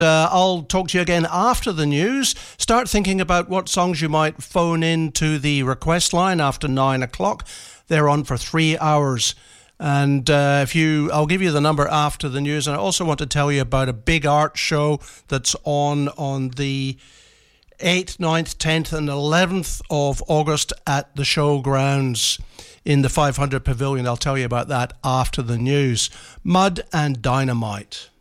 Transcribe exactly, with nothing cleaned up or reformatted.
Uh, I'll talk to you again after the news. Start thinking about what songs you might phone in to the request line after nine o'clock. They're on for three hours. And uh, if you, I'll give you the number after the news. And I also want to tell you about a big art show that's on on the eighth, ninth, tenth and eleventh of August at the showgrounds in the five hundred Pavilion. I'll tell you about that after the news. Mud and Dynamite.